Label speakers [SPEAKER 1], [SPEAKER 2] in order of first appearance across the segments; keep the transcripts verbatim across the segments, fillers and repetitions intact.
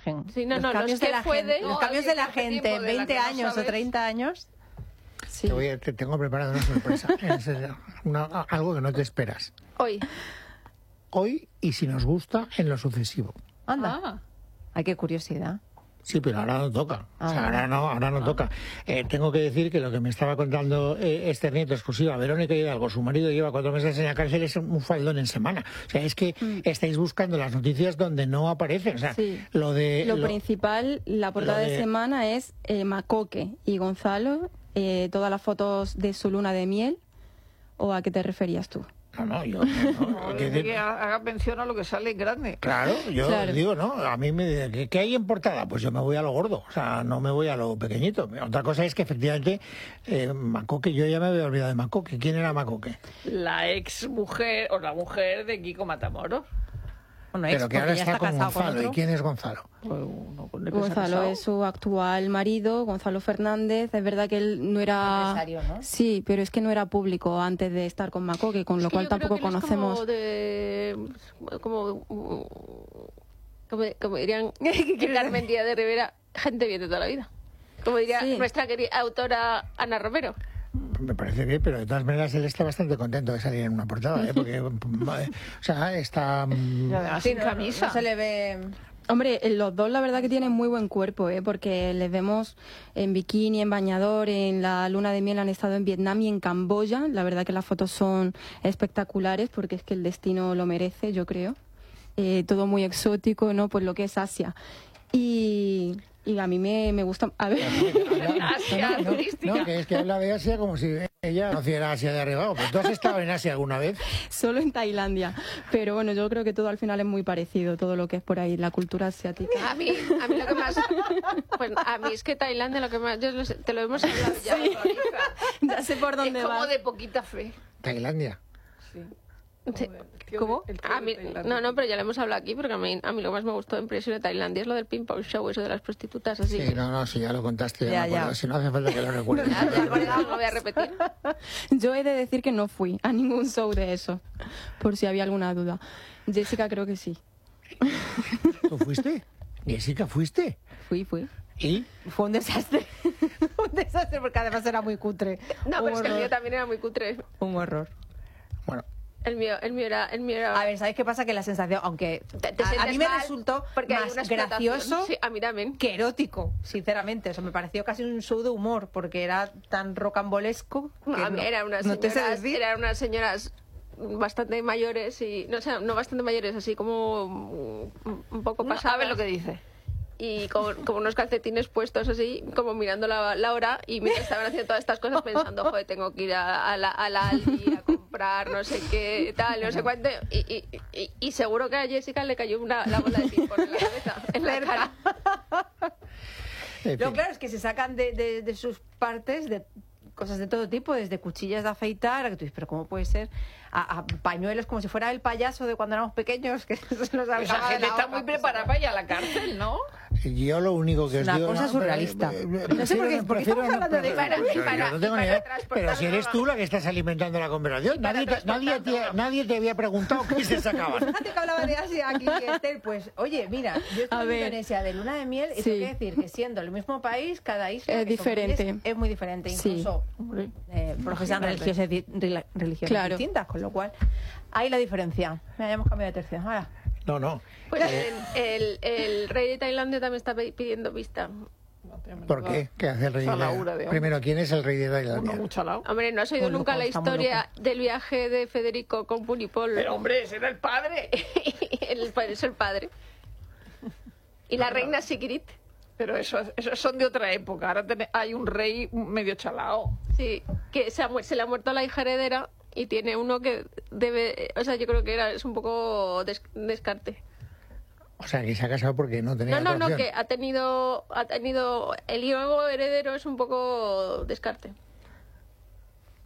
[SPEAKER 1] margen.
[SPEAKER 2] Sí, no,
[SPEAKER 1] los
[SPEAKER 2] no,
[SPEAKER 1] cambios
[SPEAKER 2] los
[SPEAKER 1] de
[SPEAKER 2] que
[SPEAKER 1] la
[SPEAKER 2] fue
[SPEAKER 1] gente,
[SPEAKER 2] de-
[SPEAKER 1] los
[SPEAKER 2] no,
[SPEAKER 1] cambios
[SPEAKER 3] de
[SPEAKER 1] de la
[SPEAKER 3] hace
[SPEAKER 1] gente
[SPEAKER 3] tiempo,
[SPEAKER 1] en
[SPEAKER 3] de la
[SPEAKER 1] veinte
[SPEAKER 3] que no
[SPEAKER 1] años o
[SPEAKER 3] sabes.
[SPEAKER 1] treinta años.
[SPEAKER 2] Sí.
[SPEAKER 4] Te, voy a- te tengo preparada una sorpresa. Es, eh, una- algo que no te esperas.
[SPEAKER 2] Hoy.
[SPEAKER 4] Hoy, y si nos gusta, en lo sucesivo.
[SPEAKER 1] Anda.
[SPEAKER 3] Ah,
[SPEAKER 1] Ay, qué curiosidad.
[SPEAKER 4] Sí, pero ahora no toca. O sea,
[SPEAKER 1] Ah.
[SPEAKER 4] ahora no, ahora no toca. Eh, tengo que decir que lo que me estaba contando eh, Esther Nieto, exclusiva, Verónica Hidalgo, su marido lleva cuatro meses en la cárcel, es un faldón en semana. O sea, es que estáis buscando las noticias donde no aparecen. O sea,
[SPEAKER 5] Sí.
[SPEAKER 4] lo de...
[SPEAKER 5] Lo,
[SPEAKER 4] lo-
[SPEAKER 5] principal, la portada
[SPEAKER 4] lo
[SPEAKER 5] de...
[SPEAKER 4] de-
[SPEAKER 5] semana es eh, Macoque y Gonzalo, eh, todas las fotos de su luna de miel. ¿O a qué te referías tú?
[SPEAKER 4] No, no, yo... no,
[SPEAKER 3] no,
[SPEAKER 4] que-
[SPEAKER 3] desde que haga mención a lo que sale en grande.
[SPEAKER 4] Claro, yo
[SPEAKER 5] Claro.
[SPEAKER 4] digo, ¿no? A mí me dicen, ¿qué, qué hay en portada? Pues yo me voy a lo gordo, o sea, no me voy a lo pequeñito. Otra cosa es que efectivamente eh, Macoque, yo ya me había olvidado de Macoque. ¿Quién era Macoque?
[SPEAKER 3] La ex mujer o la mujer de Kiko Matamoros.
[SPEAKER 1] Bueno, ex,
[SPEAKER 4] Pero que ahora
[SPEAKER 1] porque ya
[SPEAKER 4] está, con
[SPEAKER 1] casado con
[SPEAKER 4] Gonzalo. ¿Y
[SPEAKER 1] otro.
[SPEAKER 4] quién es Gonzalo?
[SPEAKER 3] Pues uno con el que se ha
[SPEAKER 5] Gonzalo
[SPEAKER 3] casado.
[SPEAKER 5] es su actual marido, Gonzalo Fernández. Es verdad que él no era...
[SPEAKER 1] Empresario, ¿no?
[SPEAKER 5] Sí, pero es que no era público antes de estar con Macoque, con lo
[SPEAKER 2] Es que
[SPEAKER 5] cual
[SPEAKER 2] yo creo
[SPEAKER 5] tampoco
[SPEAKER 2] que él es
[SPEAKER 5] conocemos...
[SPEAKER 2] Como, de, como, como, como dirían en Carmen Díaz de Rivera, gente bien de toda la vida. Como diría
[SPEAKER 5] Sí.
[SPEAKER 2] nuestra querida autora Ana Romero.
[SPEAKER 4] Me parece bien, pero de todas maneras él está bastante contento de salir en una portada, ¿eh? Porque, o sea, está... mm,
[SPEAKER 3] Y además
[SPEAKER 1] Sí,
[SPEAKER 3] sin
[SPEAKER 1] no,
[SPEAKER 3] camisa.
[SPEAKER 1] no se le ve...
[SPEAKER 5] Hombre, eh, los dos la verdad que tienen muy buen cuerpo, ¿eh? Porque les vemos en bikini, en bañador, en la luna de miel han estado en Vietnam y en Camboya. La verdad que las fotos son espectaculares porque es que el destino lo merece, yo creo. Eh, todo muy exótico, ¿no? Pues lo que es Asia. Y, y a mí me, me gusta... A ver...
[SPEAKER 3] Asia
[SPEAKER 4] no,
[SPEAKER 3] turística.
[SPEAKER 4] no, que es que habla de Asia como si ella conociera Asia de arriba. Pero ¿tú has estado en Asia alguna vez?
[SPEAKER 5] Solo en Tailandia. Pero bueno, yo creo que todo al final es muy parecido, todo lo que es por ahí, la cultura asiática.
[SPEAKER 2] A mí, a mí lo que más... Pues a mí es que Tailandia lo que más... Yo lo sé, te lo hemos hablado ya.
[SPEAKER 5] Ya sé por dónde
[SPEAKER 3] Es como
[SPEAKER 5] vas.
[SPEAKER 3] de poquita fe.
[SPEAKER 4] Tailandia.
[SPEAKER 3] Sí.
[SPEAKER 2] Sí.
[SPEAKER 3] tío
[SPEAKER 2] ¿Cómo?
[SPEAKER 3] de- el tío
[SPEAKER 2] A
[SPEAKER 3] de
[SPEAKER 2] mí,
[SPEAKER 3] Tailandia.
[SPEAKER 2] no, no, pero ya lo hemos hablado aquí, porque a mí, a mí lo que más me gustó de impresión de Tailandia es lo del ping pong show, eso de las prostitutas, así.
[SPEAKER 4] Sí, no, no, si ya lo contaste, ya,
[SPEAKER 1] Ya,
[SPEAKER 4] me acuerdo.
[SPEAKER 1] ya.
[SPEAKER 4] Si no hace falta que lo recuerdes.
[SPEAKER 2] Ya, ya, por eso no lo voy a repetir.
[SPEAKER 5] Yo he de decir que no fui a ningún show de eso, por si había alguna duda. Jessica creo que sí.
[SPEAKER 4] ¿Tú fuiste? Jessica, ¿fuiste?
[SPEAKER 5] Fui, fui.
[SPEAKER 4] ¿Y?
[SPEAKER 1] Fue un desastre. Un desastre porque además era muy cutre.
[SPEAKER 2] No,
[SPEAKER 1] Un
[SPEAKER 2] pero es que el
[SPEAKER 1] horror.
[SPEAKER 2] mío también era muy cutre.
[SPEAKER 1] Un horror.
[SPEAKER 4] Bueno,
[SPEAKER 2] El mío, el mío era... El mío era...
[SPEAKER 1] A ver, ¿sabéis qué pasa? Que la sensación, aunque
[SPEAKER 2] te- te
[SPEAKER 1] a, a
[SPEAKER 2] sientes
[SPEAKER 1] mí me
[SPEAKER 2] mal
[SPEAKER 1] resultó
[SPEAKER 2] porque hay
[SPEAKER 1] más
[SPEAKER 2] una explotación.
[SPEAKER 1] gracioso
[SPEAKER 2] Sí, a mí también.
[SPEAKER 1] que erótico, sinceramente. O sea, me pareció casi un show de humor porque era tan rocambolesco. Que
[SPEAKER 2] A mí
[SPEAKER 1] no-
[SPEAKER 2] eran unas
[SPEAKER 1] no te sé
[SPEAKER 2] señoras,
[SPEAKER 1] decir.
[SPEAKER 2] eran unas señoras bastante mayores y no sé, no bastante mayores, así como un un poco
[SPEAKER 3] No,
[SPEAKER 2] pasadas.
[SPEAKER 3] a ver lo que dice.
[SPEAKER 2] Y con, con unos calcetines puestos así, como mirando la, la hora y mientras estaban haciendo todas estas cosas pensando, joder, tengo que ir a, a la, a la Aldi a comprar no sé qué, tal, no sé cuánto. Y, y, y, y seguro que a Jessica le cayó una, la bola de ping-pong en la cabeza, en la cara.
[SPEAKER 4] en
[SPEAKER 1] Lo
[SPEAKER 4] fin.
[SPEAKER 1] claro es que se sacan de, de, de sus partes de cosas de todo tipo, desde cuchillas de afeitar, que tú dices, pero ¿cómo puede ser? A, a pañuelos como si fuera el payaso de cuando éramos pequeños, que se nos
[SPEAKER 3] Esa
[SPEAKER 1] sacaba de
[SPEAKER 3] gente
[SPEAKER 1] la
[SPEAKER 3] está
[SPEAKER 1] hoja,
[SPEAKER 3] muy
[SPEAKER 1] pues,
[SPEAKER 3] preparada para ir a la cárcel, ¿no?
[SPEAKER 4] Yo lo único que
[SPEAKER 1] Es
[SPEAKER 4] os
[SPEAKER 1] una
[SPEAKER 4] digo...
[SPEAKER 1] cosa
[SPEAKER 4] no,
[SPEAKER 1] surrealista.
[SPEAKER 4] eh, eh,
[SPEAKER 1] No sé
[SPEAKER 4] prefiero-
[SPEAKER 1] por qué- por qué
[SPEAKER 4] prefiero
[SPEAKER 1] estamos
[SPEAKER 4] no-
[SPEAKER 1] hablando de
[SPEAKER 4] prefiero-
[SPEAKER 2] para-
[SPEAKER 4] pero
[SPEAKER 2] para-
[SPEAKER 4] yo no tengo
[SPEAKER 2] para
[SPEAKER 4] ni idea.
[SPEAKER 2] transportar
[SPEAKER 4] Pero si eres
[SPEAKER 2] droga.
[SPEAKER 4] tú la que estás alimentando la conversación.
[SPEAKER 2] para
[SPEAKER 4] Nadie te,
[SPEAKER 2] transportar
[SPEAKER 4] nadie, te,
[SPEAKER 2] droga.
[SPEAKER 4] nadie te había preguntado qué se sacaban.
[SPEAKER 1] Fíjate que hablaba de Asia aquí, que Esther, pues, oye, mira, yo estoy
[SPEAKER 5] A
[SPEAKER 1] en
[SPEAKER 5] ver.
[SPEAKER 1] Indonesia de luna de miel y
[SPEAKER 5] Sí.
[SPEAKER 1] tengo que decir que siendo el mismo país, cada isla
[SPEAKER 5] Es
[SPEAKER 1] que son
[SPEAKER 5] diferente.
[SPEAKER 1] miles, es muy diferente,
[SPEAKER 5] Sí.
[SPEAKER 1] incluso
[SPEAKER 3] Hombre.
[SPEAKER 1] eh, profesan religiosas, di- rela- religiones
[SPEAKER 5] Claro.
[SPEAKER 1] distintas, con lo cual hay la diferencia. Mira, ya hemos cambiado de tercio. Ahora,
[SPEAKER 4] No, no.
[SPEAKER 2] Pues el, el, el rey de Tailandia también está pi- pidiendo vista.
[SPEAKER 4] ¿Por qué? ¿Qué hace el rey
[SPEAKER 3] Esa
[SPEAKER 4] de
[SPEAKER 3] laura de hombre.
[SPEAKER 4] Primero, ¿quién es el rey de
[SPEAKER 3] Uno
[SPEAKER 4] Tailandia?
[SPEAKER 3] mucho al lado.
[SPEAKER 2] Hombre, ¿no has oído
[SPEAKER 1] Muy
[SPEAKER 2] nunca
[SPEAKER 1] loco,
[SPEAKER 2] la
[SPEAKER 1] está muy
[SPEAKER 2] historia del viaje de Federico con Punipol?
[SPEAKER 3] Pero hombre, ese era el padre.
[SPEAKER 2] el, padre es el padre. Y la reina Sigrid.
[SPEAKER 3] Pero eso, eso son de otra época. Ahora tene- hay un rey medio chalao.
[SPEAKER 2] Sí, que se, ha mu- se le ha muerto la hija heredera y tiene uno que debe... O sea, yo creo que era, es un poco des- descarte.
[SPEAKER 4] O sea, que se ha casado porque no tenía
[SPEAKER 2] No, no, no,
[SPEAKER 4] otra
[SPEAKER 2] que
[SPEAKER 4] opción.
[SPEAKER 2] ha tenido, ha tenido... El nuevo heredero es un poco descarte.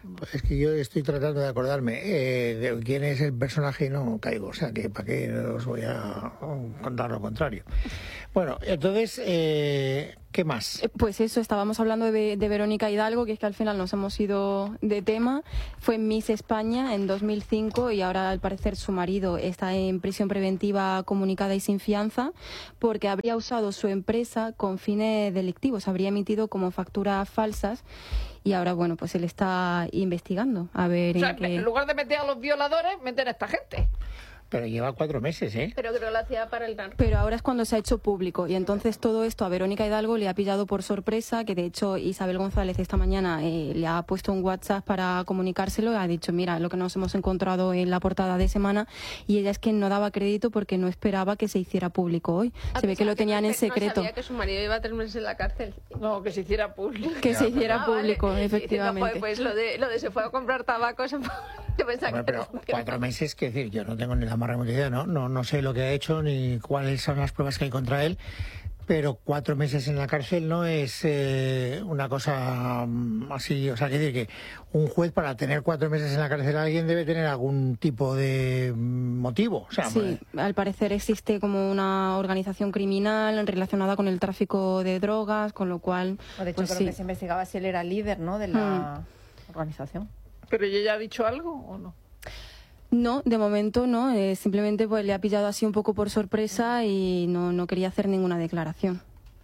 [SPEAKER 4] Pues es que yo estoy tratando de acordarme eh, de quién es el personaje y no caigo, o sea que para qué os voy a contar lo contrario. Bueno, entonces, eh, ¿qué más?
[SPEAKER 5] Pues eso, estábamos hablando de, de Verónica Hidalgo, que es que al final nos hemos ido de tema. Fue Miss España en dos mil cinco y ahora al parecer su marido está en prisión preventiva comunicada y sin fianza porque habría usado su empresa con fines delictivos, habría emitido como facturas falsas y ahora, bueno, pues él está investigando a ver
[SPEAKER 3] O sea,
[SPEAKER 5] en qué...
[SPEAKER 3] en lugar de meter a los violadores, meten a esta gente.
[SPEAKER 4] Pero lleva cuatro meses, ¿eh?
[SPEAKER 2] Pero creo que lo hacía para el narco.
[SPEAKER 5] Pero ahora es cuando se ha hecho público y entonces todo esto a Verónica Hidalgo le ha pillado por sorpresa, que de hecho Isabel González esta mañana eh, le ha puesto un WhatsApp para comunicárselo, ha dicho, mira, lo que nos hemos encontrado en la portada de semana, y ella es que no daba crédito porque no esperaba que se hiciera público hoy. Se ve que lo tenían en secreto.
[SPEAKER 2] No sabía que su marido iba a tres meses en la cárcel.
[SPEAKER 3] No, que se hiciera público.
[SPEAKER 5] Que se hiciera
[SPEAKER 2] Ah,
[SPEAKER 5] público,
[SPEAKER 2] vale.
[SPEAKER 5] efectivamente.
[SPEAKER 2] Diciendo, pues, pues lo de, lo de se fue a comprar tabaco, se fue- yo pensaba
[SPEAKER 4] Hombre,
[SPEAKER 2] que
[SPEAKER 4] pero cuatro meses, que decir, yo no tengo ni la más remota idea, ¿no? No, no sé lo que ha hecho ni cuáles son las pruebas que hay contra él, pero cuatro meses en la cárcel no es eh, una cosa mm, así, o sea, que decir que un juez para tener cuatro meses en la cárcel a alguien debe tener algún tipo de mm, motivo, o sea,
[SPEAKER 5] Sí, al parecer existe como una organización criminal relacionada con el tráfico de drogas, con lo cual...
[SPEAKER 1] De hecho,
[SPEAKER 5] pues
[SPEAKER 1] creo
[SPEAKER 5] sí.
[SPEAKER 1] que se investigaba si él era líder, ¿no?, de la organización.
[SPEAKER 3] ¿Pero ella ha dicho algo o no?
[SPEAKER 5] No, de momento no, eh, simplemente pues le ha pillado así un poco por sorpresa y no, no quería hacer ninguna declaración.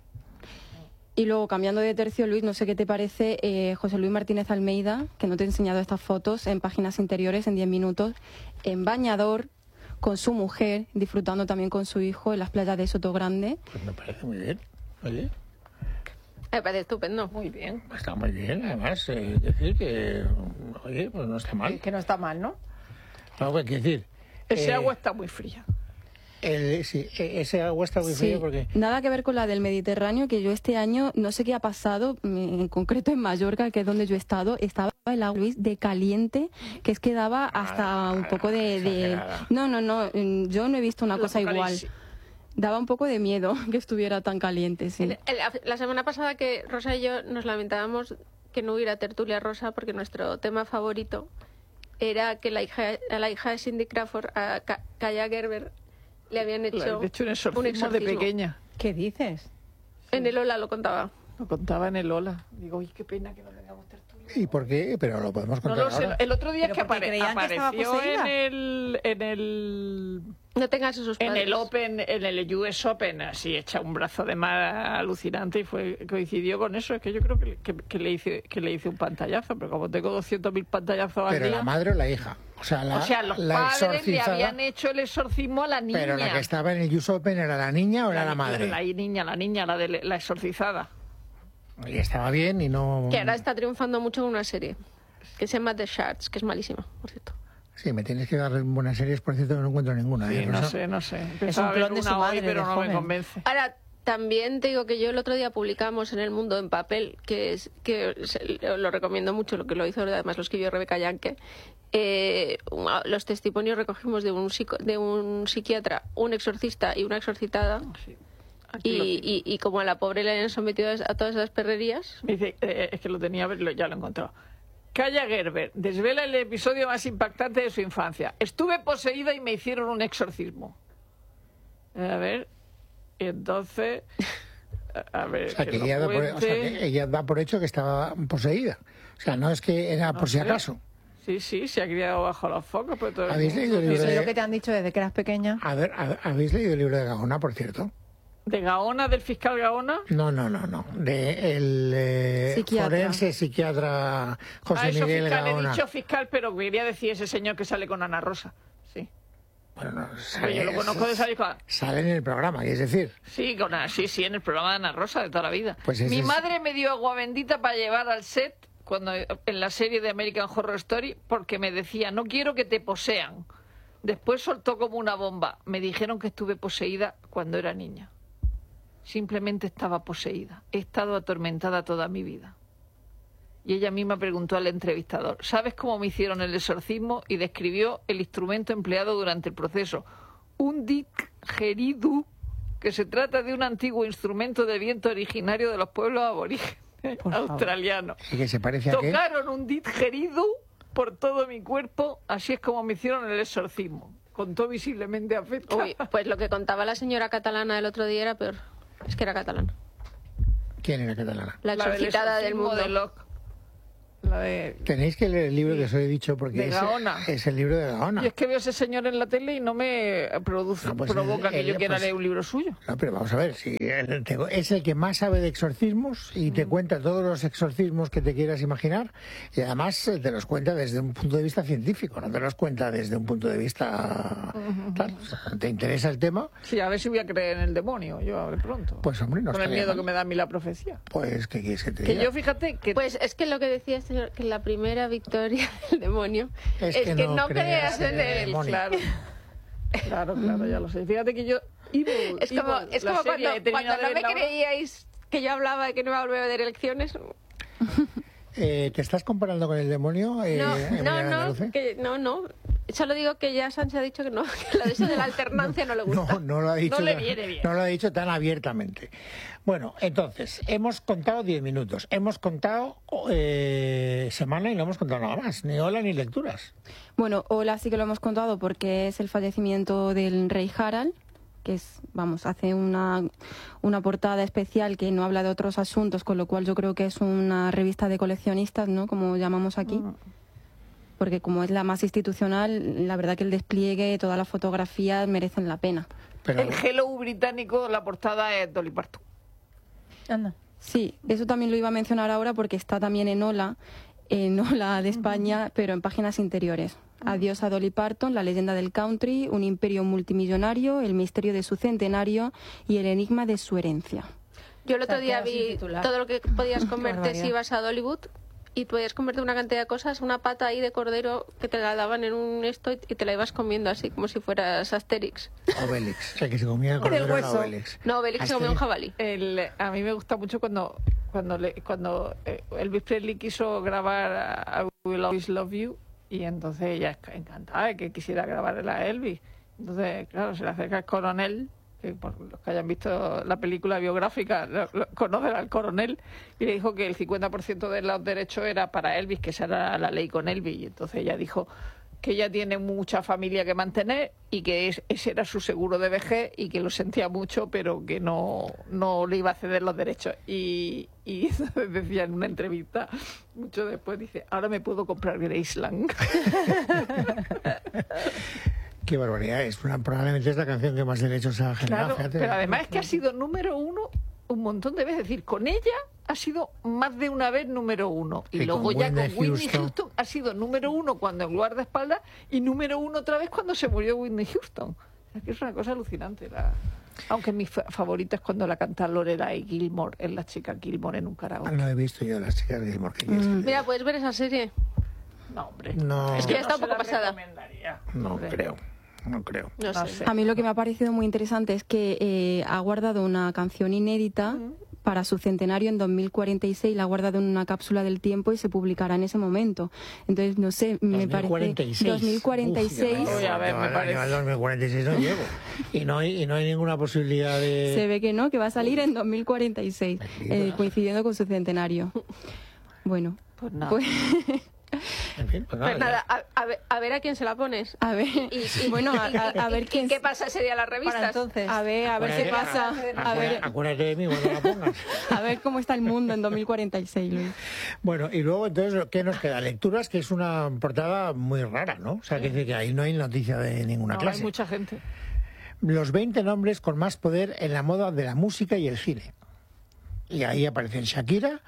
[SPEAKER 5] Y luego, cambiando de tercio, Luis, no sé qué te parece eh, José Luis Martínez Almeida, que no te he enseñado estas fotos en páginas interiores en diez minutos, en bañador, con su mujer, disfrutando también con su hijo en las playas de Sotogrande.
[SPEAKER 4] pues me parece muy bien, oye.
[SPEAKER 2] me parece estupendo.
[SPEAKER 3] Muy bien.
[SPEAKER 4] Está muy bien, además, eh, decir que, oye, pues no está mal.
[SPEAKER 1] Que no está mal, ¿no?
[SPEAKER 4] No, pues, quiero decir,
[SPEAKER 3] Ese
[SPEAKER 4] eh,
[SPEAKER 3] agua está muy fría.
[SPEAKER 4] el- sí, e- ese agua está muy
[SPEAKER 5] Sí,
[SPEAKER 4] fría porque...
[SPEAKER 5] nada que ver con la del Mediterráneo, que yo este año, no sé qué ha pasado, mm, en concreto en Mallorca, que es donde yo he estado, estaba el agua, Luis, de caliente, que es que daba hasta un poco de... de-
[SPEAKER 4] exagerada.
[SPEAKER 5] No, no, no, mm, yo no he visto una
[SPEAKER 3] El
[SPEAKER 5] cosa igual.
[SPEAKER 3] apocalipsis.
[SPEAKER 5] Daba un poco de miedo que estuviera tan caliente, sí.
[SPEAKER 2] El- el- La semana pasada que Rosa y yo nos lamentábamos que no hubiera tertulia rosa porque nuestro tema favorito era que la hija, a la hija de Cindy Crawford, a Ka- Kaya Gerber, le habían hecho,
[SPEAKER 3] Le han hecho un exorcismo, de pequeña.
[SPEAKER 1] ¿Qué dices?
[SPEAKER 2] En el Ola lo contaba.
[SPEAKER 3] Lo contaba en el Ola. Digo, uy, qué pena que no tengamos tertulia.
[SPEAKER 4] ¿Y por qué? Pero lo podemos
[SPEAKER 3] No
[SPEAKER 4] contar
[SPEAKER 3] lo sé.
[SPEAKER 4] ahora.
[SPEAKER 3] El otro día es
[SPEAKER 1] Pero
[SPEAKER 3] que
[SPEAKER 1] porque
[SPEAKER 3] apare-
[SPEAKER 1] creían que estaba
[SPEAKER 3] apareció
[SPEAKER 1] poseída.
[SPEAKER 3] en el, en el
[SPEAKER 2] No tengas esos
[SPEAKER 3] en
[SPEAKER 2] padres.
[SPEAKER 3] el Open, en el U S Open, así echa un brazo de mar alucinante y fue coincidió con eso. Es que yo creo que, que, que le hice que le hice un pantallazo, pero como tengo doscientos mil pantallazos al
[SPEAKER 4] Pero
[SPEAKER 3] día,
[SPEAKER 4] la madre o la hija. O sea, la,
[SPEAKER 3] o sea, los
[SPEAKER 4] la
[SPEAKER 3] padres le
[SPEAKER 4] exorcizada,
[SPEAKER 3] habían hecho el exorcismo a la niña.
[SPEAKER 4] pero la que estaba en el U S Open era la niña o era la, madre.
[SPEAKER 3] La niña, la niña, la de la exorcizada.
[SPEAKER 4] Y estaba bien y no...
[SPEAKER 2] Que ahora está triunfando mucho con una serie que se llama The Shards, que es malísima, por cierto.
[SPEAKER 4] Sí, me tienes que dar buenas series, por cierto, que no encuentro ninguna.
[SPEAKER 3] Sí,
[SPEAKER 4] ¿eh,
[SPEAKER 3] no
[SPEAKER 4] Rosa?
[SPEAKER 3] sé, no sé. Empezaba a ver
[SPEAKER 1] clon de su
[SPEAKER 3] una hoy,
[SPEAKER 1] madre,
[SPEAKER 3] pero
[SPEAKER 1] de
[SPEAKER 3] no
[SPEAKER 1] joven.
[SPEAKER 3] me convence.
[SPEAKER 2] Ahora, también te digo que yo el otro día publicamos en El Mundo en papel, que es que se- lo recomiendo mucho, lo que lo hizo además lo escribió Rebeca Yanke. Eh, una- los testimonios recogimos de un, psico- de un psiquiatra, un exorcista y una exorcitada.
[SPEAKER 3] Aquí lo
[SPEAKER 2] Y,
[SPEAKER 3] tengo.
[SPEAKER 2] y, y como a la pobre le habían sometido a todas esas perrerías,
[SPEAKER 3] Me dice, eh, es que lo tenía, lo- ya lo he encontrado. Kaya Gerber desvela el episodio más impactante de su infancia. Estuve poseída y me hicieron un exorcismo. A ver, y entonces... A a ver,
[SPEAKER 4] O sea,
[SPEAKER 3] que
[SPEAKER 4] que
[SPEAKER 3] lo
[SPEAKER 4] ella, da por, o sea,
[SPEAKER 3] cuente.
[SPEAKER 4] que ella da por hecho que estaba poseída. O sea, no es que era por si
[SPEAKER 3] sé.
[SPEAKER 4] acaso.
[SPEAKER 3] Sí, sí, se ha criado bajo los focos, pero todo el
[SPEAKER 4] ¿Habéis
[SPEAKER 3] mundo-
[SPEAKER 4] leído el libro
[SPEAKER 1] Eso es
[SPEAKER 4] de...
[SPEAKER 1] lo que te han dicho desde que eras pequeña.
[SPEAKER 4] A ver, a- ¿habéis leído el libro de Gaona, por cierto?
[SPEAKER 3] ¿De Gaona, del fiscal Gaona?
[SPEAKER 4] No, no, no, no. De el eh,
[SPEAKER 5] Psiquiatra.
[SPEAKER 4] forense psiquiatra José
[SPEAKER 3] Ah, eso
[SPEAKER 4] Miguel
[SPEAKER 3] fiscal, he
[SPEAKER 4] Gaona.
[SPEAKER 3] dicho fiscal, pero quería decir ese señor que sale con Ana Rosa. Sí.
[SPEAKER 4] Bueno, no,
[SPEAKER 3] Pero
[SPEAKER 4] sale,
[SPEAKER 3] yo lo conozco de salir con...
[SPEAKER 4] sale en el programa, es decir,
[SPEAKER 3] Sí, con Ana- sí, sí, en el programa de Ana Rosa de toda la vida.
[SPEAKER 4] Pues ese
[SPEAKER 3] Mi
[SPEAKER 4] es-
[SPEAKER 3] madre me dio agua bendita para llevar al set cuando en la serie de American Horror Story porque me decía, no quiero que te posean. Después soltó como una bomba. Me dijeron que estuve poseída cuando era niña. Simplemente estaba poseída. He estado atormentada toda mi vida. Y ella misma preguntó al entrevistador, ¿sabes cómo me hicieron el exorcismo? Y describió el instrumento empleado durante el proceso. Un didgeridoo, que se trata de un antiguo instrumento de viento originario de los pueblos aborígenes.
[SPEAKER 1] Por favor.
[SPEAKER 3] australiano.
[SPEAKER 4] ¿Y que se parece a qué?
[SPEAKER 3] Tocaron un didgeridoo por todo mi cuerpo, así es como me hicieron el exorcismo. Contó visiblemente afectada.
[SPEAKER 2] Uy, pues lo que contaba la señora catalana el otro día era peor. Es que era catalana.
[SPEAKER 4] ¿Quién era catalana?
[SPEAKER 2] La
[SPEAKER 3] La del
[SPEAKER 2] exorcitada del
[SPEAKER 3] exorcismo
[SPEAKER 2] mundo.
[SPEAKER 3] de Locke. La de...
[SPEAKER 4] Tenéis que leer el libro que os he dicho porque
[SPEAKER 3] De
[SPEAKER 4] es,
[SPEAKER 3] Gaona.
[SPEAKER 4] es el libro de Gaona.
[SPEAKER 3] Y es que veo a ese señor en la tele y no me produce,
[SPEAKER 4] No, pues
[SPEAKER 3] provoca
[SPEAKER 4] él-
[SPEAKER 3] que yo
[SPEAKER 4] él,
[SPEAKER 3] quiera
[SPEAKER 4] pues-
[SPEAKER 3] leer un libro suyo.
[SPEAKER 4] No, pero vamos a ver, si él te- es el que más sabe de exorcismos y te cuenta todos los exorcismos que te quieras imaginar y además eh, te los cuenta desde un punto de vista científico, no te los cuenta desde un punto de vista tal. O sea, ¿te interesa el tema?
[SPEAKER 3] Sí, a ver si voy a creer en el demonio, yo a ver pronto.
[SPEAKER 4] Pues hombre, no
[SPEAKER 3] Con el
[SPEAKER 4] estaría
[SPEAKER 3] miedo
[SPEAKER 4] mal.
[SPEAKER 3] que me da a mí la profecía.
[SPEAKER 4] Pues, ¿qué quieres que te
[SPEAKER 3] Que
[SPEAKER 4] diga?
[SPEAKER 3] yo, fíjate, que
[SPEAKER 2] Pues es que lo que decía este señor, que la primera victoria del demonio
[SPEAKER 4] Es
[SPEAKER 2] es,
[SPEAKER 4] que
[SPEAKER 2] que,
[SPEAKER 4] no
[SPEAKER 2] no,
[SPEAKER 4] creas
[SPEAKER 2] creas
[SPEAKER 4] en
[SPEAKER 2] en
[SPEAKER 4] el
[SPEAKER 2] él.
[SPEAKER 4] demonio.
[SPEAKER 3] claro. Claro, claro, ya lo sé. Fíjate que yo... Evil,
[SPEAKER 2] Es como,
[SPEAKER 3] Evil,
[SPEAKER 2] es
[SPEAKER 3] la
[SPEAKER 2] como
[SPEAKER 3] serie,
[SPEAKER 2] cuando,
[SPEAKER 3] he terminado
[SPEAKER 2] cuando
[SPEAKER 3] de
[SPEAKER 2] no me
[SPEAKER 3] verla ahora.
[SPEAKER 2] creíais que yo hablaba de que no iba a volver a ver elecciones.
[SPEAKER 4] Eh, ¿Te estás comparando con el demonio? Eh,
[SPEAKER 2] No,
[SPEAKER 4] Emilia
[SPEAKER 2] no, no,
[SPEAKER 4] Andaluce?
[SPEAKER 2] que, no, no. Solo digo que ya Sánchez ha dicho que no, que lo de eso de la alternancia no, le gusta.
[SPEAKER 4] No, no lo ha dicho.
[SPEAKER 3] No le
[SPEAKER 4] tan-
[SPEAKER 3] viene bien.
[SPEAKER 4] no lo ha dicho tan abiertamente. Bueno, entonces, hemos contado diez minutos. Hemos contado eh, semana y no hemos contado nada más. Ni hola ni lecturas.
[SPEAKER 5] Bueno, hola sí que lo hemos contado porque es el fallecimiento del rey Harald, que es, vamos, hace una, una portada especial que no habla de otros asuntos, con lo cual yo creo que es una revista de coleccionistas, ¿no? Como llamamos aquí. Porque como es la más institucional, la verdad que el despliegue, todas las fotografías merecen la pena.
[SPEAKER 4] Pero
[SPEAKER 3] El Hello británico, la portada es Dolly Parton.
[SPEAKER 1] Anda.
[SPEAKER 5] Sí, eso también lo iba a mencionar ahora porque está también en Hola, en Hola de España, pero en páginas interiores. Adiós a Dolly Parton, la leyenda del country, un imperio multimillonario, el misterio de su centenario y el enigma de su herencia.
[SPEAKER 2] Yo el otro
[SPEAKER 1] O sea,
[SPEAKER 2] día
[SPEAKER 1] queda sin
[SPEAKER 2] vi
[SPEAKER 1] titular.
[SPEAKER 2] todo lo que podías comerte
[SPEAKER 1] barbaridad.
[SPEAKER 2] si ibas a Dollywood y podías comerte una cantidad de cosas, una pata ahí de cordero que te la daban en un esto y te la ibas comiendo así como si fueras Asterix.
[SPEAKER 4] Obelix. O sea, que se comía el cordero era
[SPEAKER 1] hueso.
[SPEAKER 4] Obelix.
[SPEAKER 2] No, Obelix se comió un
[SPEAKER 4] Asterix.
[SPEAKER 2] jabalí.
[SPEAKER 3] El, a mí me gusta mucho cuando cuando le, cuando eh, Elvis Presley quiso grabar I Will Always Love You y entonces ella es encantada de que quisiera grabar a Elvis. Entonces, claro, se le acerca el coronel, que por los que hayan visto la película biográfica lo- lo- conocen al coronel, y le dijo que el cincuenta por ciento de los derechos era para Elvis, que esa era la ley con Elvis. Y entonces ella dijo que ella tiene mucha familia que mantener y que es- ese era su seguro de vejez y que lo sentía mucho, pero que no, no le iba a ceder los derechos. Y, y entonces decía en una entrevista, mucho después, dice, ahora me puedo comprar Graceland.
[SPEAKER 4] Qué barbaridad. Es una, probablemente es la canción que más derechos ha generado.
[SPEAKER 3] Claro,
[SPEAKER 4] fíjate.
[SPEAKER 3] pero además es que ha sido número uno un montón de veces. Es decir, con ella ha sido más de una vez número uno. Y,
[SPEAKER 4] Y
[SPEAKER 3] luego
[SPEAKER 4] con
[SPEAKER 3] ya
[SPEAKER 4] Whitney
[SPEAKER 3] con Whitney
[SPEAKER 4] Houston.
[SPEAKER 3] Houston ha sido número uno cuando en guardaespaldas y número uno otra vez cuando se murió Whitney Houston. Es que es una cosa alucinante. La... Aunque mi fa- favorita es cuando la canta Lorelai Gilmore, es la chica Gilmore en un
[SPEAKER 4] Ah,
[SPEAKER 3] karaoke.
[SPEAKER 4] no he visto yo las chicas de Gilmore. ¿Qué quieres que te
[SPEAKER 2] Mira, puedes ver esa serie.
[SPEAKER 3] No, hombre.
[SPEAKER 4] No.
[SPEAKER 2] Es que ya
[SPEAKER 3] Yo
[SPEAKER 2] está
[SPEAKER 3] no
[SPEAKER 2] un poco
[SPEAKER 3] se la
[SPEAKER 2] pasada.
[SPEAKER 3] recomendaría.
[SPEAKER 4] diga? No
[SPEAKER 3] Hombre.
[SPEAKER 4] creo. No creo.
[SPEAKER 2] No,
[SPEAKER 3] No
[SPEAKER 2] sé.
[SPEAKER 3] sé.
[SPEAKER 5] A mí lo que me ha parecido muy interesante es que eh, ha guardado una canción inédita para su centenario en dos mil cuarenta y seis, la ha guardado en una cápsula del tiempo y se publicará en ese momento. Entonces, no sé, me
[SPEAKER 4] dos mil cuarenta y
[SPEAKER 5] parece...
[SPEAKER 4] seis.
[SPEAKER 5] dos mil cuarenta y seis.
[SPEAKER 4] Uf,
[SPEAKER 3] Uy, a ver,
[SPEAKER 4] yo
[SPEAKER 3] me
[SPEAKER 4] al
[SPEAKER 3] parece.
[SPEAKER 4] año al dos mil cuarenta y seis no llego. Y no hay, y no hay ninguna posibilidad de...
[SPEAKER 5] Se ve que no, que va a salir en dos mil cuarenta y seis, eh, coincidiendo con su centenario. Bueno,
[SPEAKER 3] Pues nada.
[SPEAKER 5] pues
[SPEAKER 4] En fin, pues nada,
[SPEAKER 2] Pues nada, a, a ver, a ver a quién se la pones.
[SPEAKER 5] a ver,
[SPEAKER 2] Y, y-
[SPEAKER 5] bueno, a,
[SPEAKER 2] y-
[SPEAKER 5] a- a
[SPEAKER 2] y-
[SPEAKER 5] ver
[SPEAKER 2] y
[SPEAKER 5] quién...
[SPEAKER 2] qué pasa ese día en las
[SPEAKER 1] Para
[SPEAKER 2] revistas.
[SPEAKER 1] entonces.
[SPEAKER 5] A ver, a ver qué
[SPEAKER 4] Acuérdate-
[SPEAKER 5] pasa. A ver,
[SPEAKER 4] Acuérdate de mí cuando la pongas.
[SPEAKER 5] a ver cómo está el mundo en dos mil cuarenta y seis, Luis.
[SPEAKER 4] Bueno, y luego entonces, ¿qué nos queda? Lecturas, que es una portada muy rara, ¿no? O sea, que, que ahí no hay noticia de ninguna
[SPEAKER 3] No,
[SPEAKER 4] clase.
[SPEAKER 3] hay mucha gente.
[SPEAKER 4] Los veinte nombres con más poder en la moda de la música y el cine. Y ahí aparecen Shakira,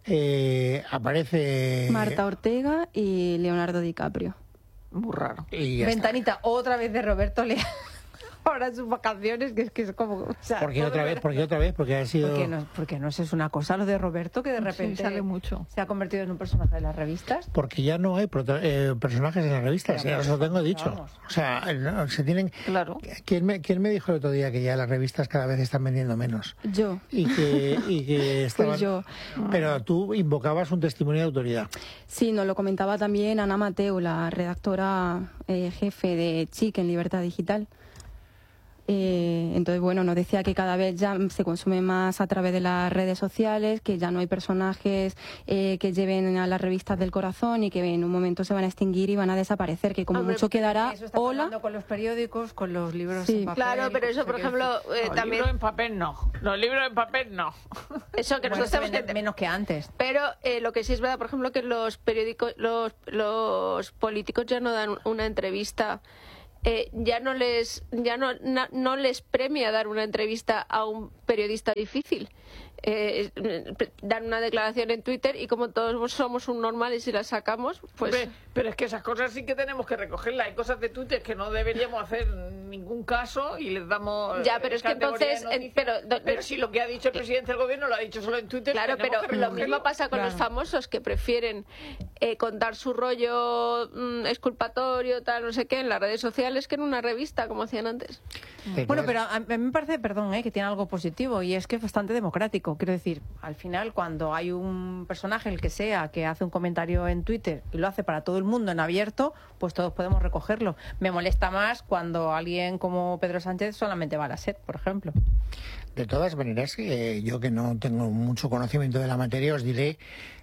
[SPEAKER 4] eh, aparece...
[SPEAKER 5] Marta Ortega y Leonardo DiCaprio.
[SPEAKER 3] Muy raro.
[SPEAKER 4] y ya está.
[SPEAKER 1] Ventanita, otra vez de Roberto Leal. Ahora en sus vacaciones, que es que es como... O sea,
[SPEAKER 4] ¿Por qué
[SPEAKER 1] todo
[SPEAKER 4] otra vez?
[SPEAKER 1] ver-
[SPEAKER 4] ¿Por qué otra vez? Porque ha sido...
[SPEAKER 1] Porque no, porque no es una cosa lo de Roberto, que de
[SPEAKER 3] Sí,
[SPEAKER 1] repente
[SPEAKER 3] sale mucho.
[SPEAKER 1] se ha convertido en un personaje de las revistas.
[SPEAKER 4] Porque ya no hay prota- eh, personajes en las revistas,
[SPEAKER 1] Pero
[SPEAKER 4] ya os lo tengo dicho.
[SPEAKER 1] vamos.
[SPEAKER 4] O sea, no, se tienen...
[SPEAKER 3] Claro.
[SPEAKER 4] ¿Quién me, ¿Quién me dijo el otro día que ya las revistas cada vez están vendiendo menos?
[SPEAKER 5] Yo.
[SPEAKER 4] Y que, y que estaban...
[SPEAKER 5] Pues yo.
[SPEAKER 4] Pero tú invocabas un testimonio de autoridad.
[SPEAKER 5] Sí, nos lo comentaba también Ana Mateo, la redactora eh, jefe de Chic en Libertad Digital. Eh, entonces, bueno, nos decía que cada vez ya se consume más a través de las redes sociales, que ya no hay personajes eh, que lleven a las revistas del corazón y que en un momento se van a extinguir y van a desaparecer, que como
[SPEAKER 2] Hombre,
[SPEAKER 5] mucho quedará
[SPEAKER 1] Eso está
[SPEAKER 5] hola.
[SPEAKER 1] pasando con los periódicos, con los libros
[SPEAKER 5] Sí.
[SPEAKER 1] en papel.
[SPEAKER 2] Claro, pero eso,
[SPEAKER 1] o sea,
[SPEAKER 2] por
[SPEAKER 1] quiero
[SPEAKER 2] ejemplo,
[SPEAKER 1] decir,
[SPEAKER 2] eh,
[SPEAKER 3] Los
[SPEAKER 2] también...
[SPEAKER 3] libros en papel no. Los libros en papel no.
[SPEAKER 2] Eso que
[SPEAKER 1] bueno,
[SPEAKER 2] nosotros
[SPEAKER 1] se
[SPEAKER 2] tenemos
[SPEAKER 1] vende
[SPEAKER 2] que...
[SPEAKER 1] menos que antes.
[SPEAKER 2] Pero eh, lo que sí es verdad, por ejemplo, que los periódicos, los, los políticos ya no dan una entrevista, eh, ya no les, ya no, na- no les premia dar una entrevista a un periodista difícil. Eh, dan una declaración en Twitter y como todos somos un normal y si la sacamos, pues...
[SPEAKER 3] Hombre, pero es que esas cosas sí que tenemos que recogerlas. Hay cosas de Twitter que no deberíamos hacer ningún caso y les damos.
[SPEAKER 2] Ya, pero es que
[SPEAKER 3] categoría de
[SPEAKER 2] entonces, en-
[SPEAKER 3] noticia.
[SPEAKER 2] pero- do-
[SPEAKER 3] pero si lo que ha dicho el presidente del gobierno lo ha dicho solo en Twitter.
[SPEAKER 2] Claro,
[SPEAKER 3] tenemos
[SPEAKER 2] pero
[SPEAKER 3] que
[SPEAKER 2] lo
[SPEAKER 3] recogerlo.
[SPEAKER 2] mismo pasa con los
[SPEAKER 1] Claro.
[SPEAKER 2] famosos que prefieren eh, contar su rollo mm, exculpatorio, tal, no sé qué, en las redes sociales que en una revista, como hacían antes.
[SPEAKER 1] Bueno, pero a mí me parece, perdón, eh, que tiene algo positivo y es que es bastante democrático. Quiero decir, al final, cuando hay un personaje, el que sea, que hace un comentario en Twitter y lo hace para todo el mundo en abierto, pues todos podemos recogerlo. Me molesta más cuando alguien como Pedro Sánchez solamente va a la SER, por ejemplo.
[SPEAKER 4] De todas maneras, eh, yo que no tengo mucho conocimiento de la materia, os diré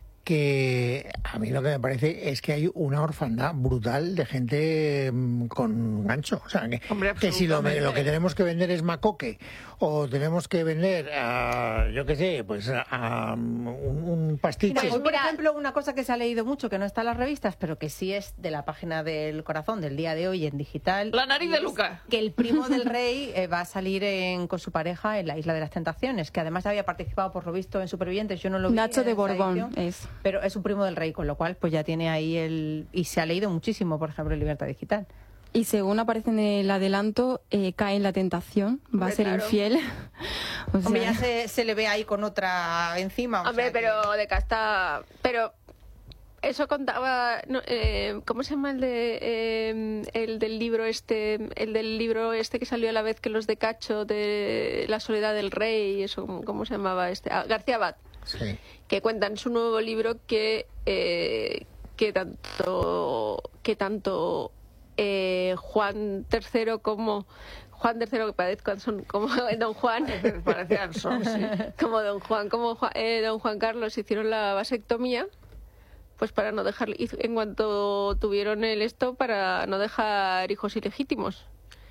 [SPEAKER 4] que a mí lo que me parece es que hay una orfandad brutal de gente mm, con gancho. O sea, que,
[SPEAKER 3] Hombre,
[SPEAKER 4] que si lo,
[SPEAKER 3] absolutamente.
[SPEAKER 4] lo que tenemos que vender es macoque o tenemos que vender, a, yo qué sé, pues a, a un, un pastiche.
[SPEAKER 1] Mira, hoy, por
[SPEAKER 2] mira-
[SPEAKER 1] ejemplo, una cosa que se ha leído mucho, que no está en las revistas, pero que sí es de la página del corazón del día de hoy en digital.
[SPEAKER 3] La nariz de
[SPEAKER 1] es
[SPEAKER 3] Lucas.
[SPEAKER 1] Que el primo del rey eh, va a salir en- con su pareja en la Isla de las Tentaciones, que además había participado, por lo visto, en Supervivientes. Yo no lo vi.
[SPEAKER 5] Nacho
[SPEAKER 1] en
[SPEAKER 5] de
[SPEAKER 1] esta
[SPEAKER 5] Borbón
[SPEAKER 1] edición,
[SPEAKER 5] es.
[SPEAKER 1] Pero es un primo del rey, con lo cual pues ya tiene ahí el... Y se ha leído muchísimo, por ejemplo, en Libertad Digital.
[SPEAKER 5] Y según aparece en el adelanto, eh, cae en la tentación, va
[SPEAKER 2] Hombre,
[SPEAKER 5] a ser
[SPEAKER 2] claro.
[SPEAKER 5] infiel. O sea,
[SPEAKER 1] Hombre, ya se, se le ve ahí con otra encima. o
[SPEAKER 2] Hombre,
[SPEAKER 1] sea que-
[SPEAKER 2] pero de casta... Pero eso contaba... no, eh, ¿Cómo se llama el de eh, el del libro este? El del libro este que salió a la vez que los de Cacho, de La soledad del rey, eso, ¿cómo- ¿cómo se llamaba este? Ah, García Abad.
[SPEAKER 4] Sí.
[SPEAKER 2] Que cuenta en su nuevo libro que eh, que tanto que tanto eh, Juan tercero como Juan tercero que parezco son como Don Juan
[SPEAKER 3] Parece Anson, sí.
[SPEAKER 2] como Don Juan como Juan- eh, Don Juan Carlos hicieron la vasectomía pues para no dejar y en cuanto tuvieron el esto para no dejar hijos ilegítimos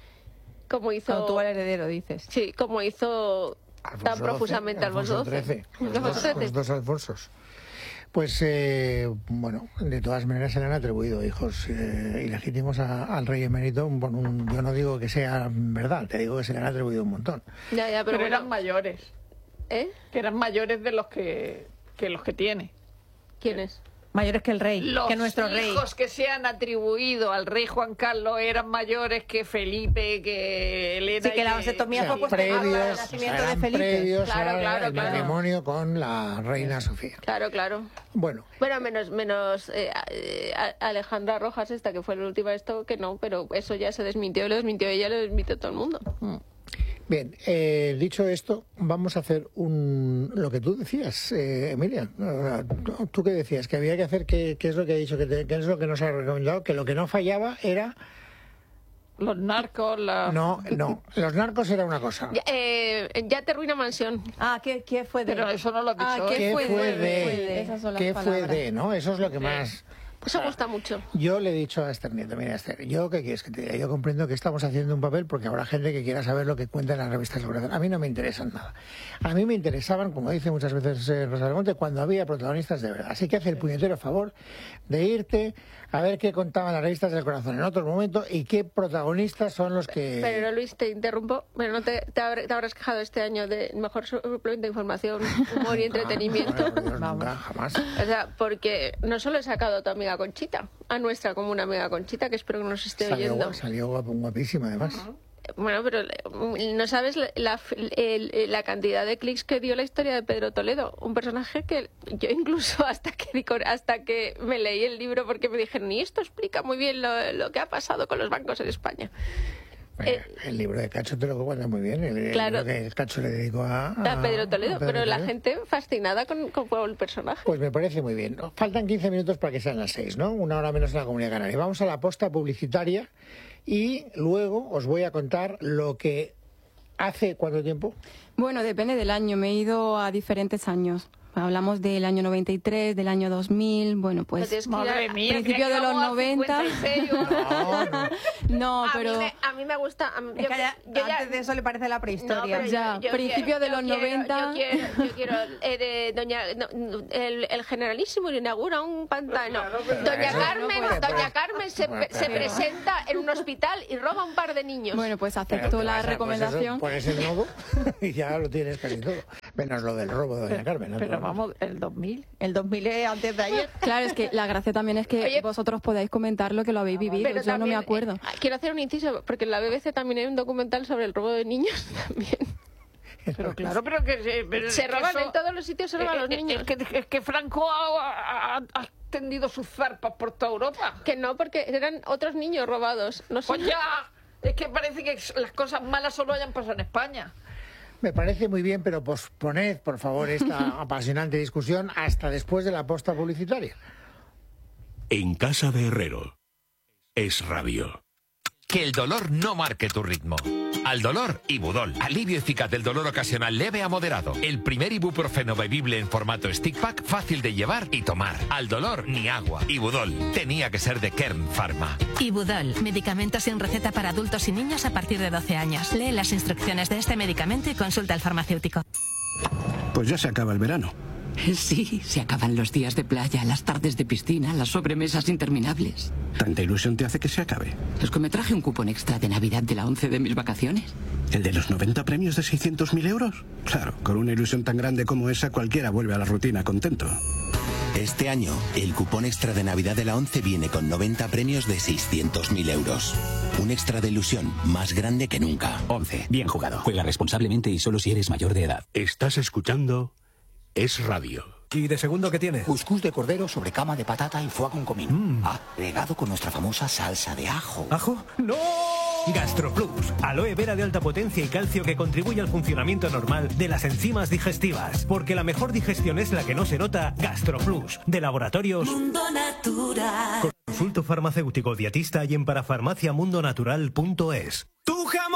[SPEAKER 2] como hizo
[SPEAKER 1] Cuando tuvo al heredero, dices.
[SPEAKER 2] sí como hizo
[SPEAKER 4] Alfonso
[SPEAKER 2] tan
[SPEAKER 4] doce,
[SPEAKER 2] profusamente Alfonso
[SPEAKER 4] Alfonso
[SPEAKER 2] doce.
[SPEAKER 4] trece, los,
[SPEAKER 2] Alfonso
[SPEAKER 4] dos,
[SPEAKER 2] trece.
[SPEAKER 4] los dos Alfonsos. Pues, eh, bueno, de todas maneras se le han atribuido hijos eh, ilegítimos a- al rey emérito. Bueno, un- yo no digo que sea verdad, te digo que se le han atribuido un montón.
[SPEAKER 2] Ya, ya,
[SPEAKER 3] Pero,
[SPEAKER 2] pero,
[SPEAKER 3] eran
[SPEAKER 2] bueno,
[SPEAKER 3] mayores.
[SPEAKER 2] ¿eh?
[SPEAKER 3] Que eran mayores de los que, que los que tiene.
[SPEAKER 2] ¿Quién es?
[SPEAKER 1] Mayores que el rey,
[SPEAKER 3] Los
[SPEAKER 1] que nuestro rey.
[SPEAKER 3] hijos que se han atribuido al rey Juan Carlos eran mayores que Felipe, que Elena.
[SPEAKER 1] Sí, que la
[SPEAKER 3] y
[SPEAKER 1] vasectomía
[SPEAKER 4] O sea,
[SPEAKER 1] fue posterior al
[SPEAKER 4] previos,
[SPEAKER 1] nacimiento de
[SPEAKER 4] eran
[SPEAKER 1] Felipe.
[SPEAKER 4] previos
[SPEAKER 2] Claro,
[SPEAKER 4] al-
[SPEAKER 2] claro,
[SPEAKER 4] al
[SPEAKER 2] claro.
[SPEAKER 4] matrimonio con la reina Sofía.
[SPEAKER 2] Claro, claro.
[SPEAKER 4] Bueno,
[SPEAKER 2] Bueno, menos menos eh, eh, a- Alejandra Rojas, esta que fue la última esto, que no, pero eso ya se desmintió, lo desmintió ella, lo desmintió todo el mundo.
[SPEAKER 4] bien, eh, dicho esto, vamos a hacer un lo que tú decías, eh, Emilia. Eh, ¿Tú qué decías? Que había que hacer, ¿qué, qué es lo que ha dicho? Que, te- ¿Qué es lo que nos ha recomendado? Que lo que no fallaba era...
[SPEAKER 3] Los narcos, la...
[SPEAKER 4] No, no, los narcos era una cosa.
[SPEAKER 2] Ya, eh, ya te ruina mansión.
[SPEAKER 1] Ah, ¿qué, qué fue de...?
[SPEAKER 3] Pero eso no lo has dicho.
[SPEAKER 1] Ah,
[SPEAKER 3] hoy.
[SPEAKER 1] ¿qué
[SPEAKER 4] ¿Qué
[SPEAKER 1] fue
[SPEAKER 4] fue
[SPEAKER 1] de-
[SPEAKER 4] de?
[SPEAKER 1] fue de-
[SPEAKER 5] Esas son las
[SPEAKER 4] ¿Qué fue
[SPEAKER 5] palabras.
[SPEAKER 4] de? ¿No? Eso es lo que más...
[SPEAKER 2] Eso gusta mucho.
[SPEAKER 4] Yo le he dicho a Esther Nieto, mira Esther, yo qué quieres que te diga, yo comprendo que estamos haciendo un papel porque habrá gente que quiera saber lo que cuentan las revistas sobre A mí no me interesan nada. A mí me interesaban, como dice muchas veces eh, Rosa del Monte, cuando había protagonistas de verdad. Así que hace el puñetero favor de irte a ver qué contaban las revistas del corazón en otro momento y qué protagonistas son los que...
[SPEAKER 2] Pero Luis, te interrumpo. Pero no te, te, habré- te habrás quejado este año de mejor suplemento de información, humor y entretenimiento.
[SPEAKER 4] Nunca, por Dios,
[SPEAKER 1] Vamos.
[SPEAKER 4] nunca, jamás.
[SPEAKER 2] O sea, porque no solo he sacado a tu amiga Conchita, a nuestra como una amiga Conchita, que espero que nos esté
[SPEAKER 4] Salió,
[SPEAKER 2] oyendo.
[SPEAKER 4] guap- salió guapo- guapísima además.
[SPEAKER 2] Bueno, pero eh, no sabes la, la, el- la cantidad de clics que dio la historia de Pedro Toledo, un personaje que yo incluso hasta que di con- hasta que me leí el libro porque me dijeron, y esto explica muy bien lo, lo que ha pasado con los bancos en España.
[SPEAKER 4] Bueno,
[SPEAKER 2] Eh,
[SPEAKER 4] el libro de Cacho te lo cuenta muy bien. El, el
[SPEAKER 2] Claro.
[SPEAKER 4] libro que el Cacho le dedicó a,
[SPEAKER 2] A Pedro Toledo,
[SPEAKER 4] a Pedro
[SPEAKER 2] pero la
[SPEAKER 4] Toledo.
[SPEAKER 2] gente fascinada con, con, con el personaje.
[SPEAKER 4] Pues me parece muy bien. Faltan quince minutos para que sean las seis, ¿no? Una hora menos en la Comunidad Canaria. Vamos a la posta publicitaria y luego os voy a contar lo que ¿Hace cuánto tiempo?
[SPEAKER 5] Bueno, depende del año. Me he ido a diferentes años. Hablamos del año noventa y tres, del año dos mil, bueno, pues
[SPEAKER 3] madre mía,
[SPEAKER 5] principio de los noventa.
[SPEAKER 4] No, no.
[SPEAKER 5] No,
[SPEAKER 2] a
[SPEAKER 5] pero
[SPEAKER 2] mí me, a mí me gusta. A mí,
[SPEAKER 1] Es
[SPEAKER 2] yo,
[SPEAKER 1] que ya-
[SPEAKER 2] yo ya-
[SPEAKER 1] antes de eso le parece la prehistoria.
[SPEAKER 2] No, pero
[SPEAKER 5] Ya,
[SPEAKER 2] yo- yo
[SPEAKER 5] principio
[SPEAKER 2] quiero-
[SPEAKER 5] de los
[SPEAKER 2] yo quiero-
[SPEAKER 5] noventa.
[SPEAKER 2] Yo quiero, yo quiero eh, de doña, no, el, el generalísimo le inaugura un pantano. Doña
[SPEAKER 4] eso
[SPEAKER 2] Carmen,
[SPEAKER 4] no puede,
[SPEAKER 2] doña
[SPEAKER 4] pero-
[SPEAKER 2] Carmen se,
[SPEAKER 4] Bueno,
[SPEAKER 2] se
[SPEAKER 4] pero-
[SPEAKER 2] presenta en un hospital y roba un par de niños.
[SPEAKER 5] bueno, pues
[SPEAKER 4] Pero
[SPEAKER 5] acepto
[SPEAKER 4] te
[SPEAKER 5] la
[SPEAKER 4] vas a-
[SPEAKER 5] recomendación.
[SPEAKER 4] Pues eso, pones el nodo y ya lo tienes casi todo. Menos lo del robo de doña Carmen. ¿no?
[SPEAKER 3] Pero vamos, el dos mil.
[SPEAKER 1] El dos mil es antes de ayer.
[SPEAKER 5] Claro, es que la gracia también es que
[SPEAKER 2] Oye,
[SPEAKER 5] vosotros podáis comentar lo que lo habéis vivido.
[SPEAKER 2] Pero
[SPEAKER 5] Yo no me
[SPEAKER 2] también,
[SPEAKER 5] acuerdo.
[SPEAKER 2] eh, quiero hacer un inciso, porque en la B B C también hay un documental sobre el robo de niños también.
[SPEAKER 3] Pero claro, pero que se, pero
[SPEAKER 2] Se
[SPEAKER 3] que
[SPEAKER 2] roban
[SPEAKER 3] eso-
[SPEAKER 2] en todos los sitios, se roban a los
[SPEAKER 3] eh, eh,
[SPEAKER 2] niños.
[SPEAKER 3] Es que, es que Franco ha, ha- ha extendido sus zarpas por toda Europa.
[SPEAKER 2] Que no, porque eran otros niños robados. No sé.
[SPEAKER 3] Pues ya, es que parece que las cosas malas solo hayan pasado en España.
[SPEAKER 4] Me parece muy bien, pero posponed, por favor, esta apasionante discusión hasta después de la posta publicitaria.
[SPEAKER 6] En casa de Herrero. Es radio.
[SPEAKER 7] Que el dolor no marque tu ritmo. Al dolor, Ibudol. Alivio eficaz del dolor ocasional leve a moderado. El primer ibuprofeno bebible en formato stick pack, fácil de llevar y tomar. Al dolor, ni agua. Ibudol. Tenía que ser de Kern Pharma.
[SPEAKER 8] Ibudol, medicamento sin receta para adultos y niños a partir de doce años. Lee las instrucciones de este medicamento y consulta al farmacéutico.
[SPEAKER 9] Pues ya se acaba el verano.
[SPEAKER 10] Sí, se acaban los días de playa, las tardes de piscina, las sobremesas interminables.
[SPEAKER 9] ¿Tanta ilusión te hace que se acabe?
[SPEAKER 10] Es que me traje un cupón extra de Navidad de la once de mis vacaciones.
[SPEAKER 9] ¿El de los noventa premios de seiscientos mil euros? Claro, con una ilusión tan grande como esa cualquiera vuelve a la rutina contento.
[SPEAKER 11] Este año, el cupón extra de Navidad de la once viene con noventa premios de seiscientos mil euros. Un extra de ilusión más grande que nunca.
[SPEAKER 12] once. Bien jugado. Juega responsablemente y solo si eres mayor de edad.
[SPEAKER 6] Estás escuchando Es radio.
[SPEAKER 13] ¿Y de segundo qué tiene?
[SPEAKER 12] Cuscús de cordero sobre cama de patata y foie con comino.
[SPEAKER 13] Mm.
[SPEAKER 12] Ah, regado con nuestra famosa salsa de ajo.
[SPEAKER 13] ¿Ajo? ¡No! GastroPlus, aloe vera de alta potencia y calcio que contribuye al funcionamiento normal de las enzimas digestivas. Porque la mejor digestión es la que no se nota. GastroPlus, de Laboratorios
[SPEAKER 14] Mundo Natural.
[SPEAKER 13] Consulto farmacéutico dietista y en parafarmaciamundonatural punto es. ¡Tu jamón!